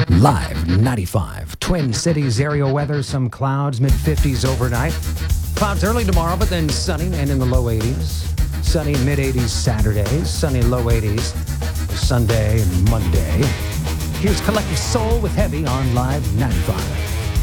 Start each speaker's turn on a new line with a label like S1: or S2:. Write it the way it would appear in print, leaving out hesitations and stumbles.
S1: Live 95. Twin Cities area weather, some clouds, mid-50s overnight. Clouds early tomorrow, but then sunny and in the low 80s. Sunny mid-80s Saturday, sunny low 80s Sunday and Monday. Here's Collective Soul with Heavy on Live 95.